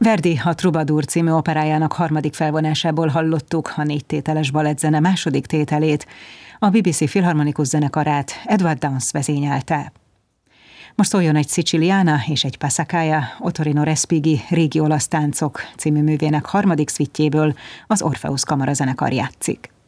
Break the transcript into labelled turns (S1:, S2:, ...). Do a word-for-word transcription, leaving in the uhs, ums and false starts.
S1: Verdi a Troubadour című operájának harmadik felvonásából hallottuk a négy tételes balettzene második tételét, a bé bé cé Filharmonikus Zenekarát Edward Downes vezényelte. Most szóljon egy Siciliana és egy Passacaglia, Ottorino Respighi Régi olasz táncok című művének harmadik szvittjéből az Orpheus Kamarazenekar játszik.